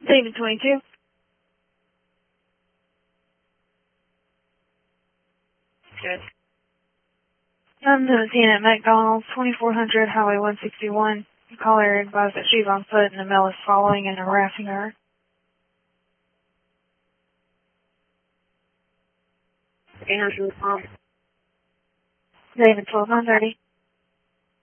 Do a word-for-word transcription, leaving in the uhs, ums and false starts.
David twenty-two. Good. I'm the scene at McDonald's, twenty-four hundred Highway one sixty-one. The caller advised that she's on foot and the male is following and harassing her. Okay, how's your mom? David twelve nine thirty.